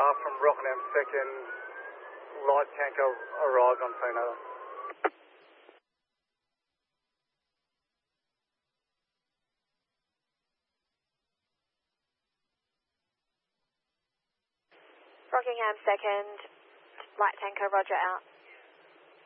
Staff from Rockingham 2nd, light tanker arrived on scene over. Rockingham 2nd, light tanker, roger out.